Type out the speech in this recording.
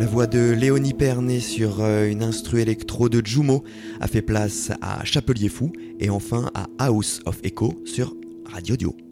La voix de Léonie Pernet sur une instru électro de Jumo a fait place à Chapelier Fou et enfin à House of Echo sur Radio Duo.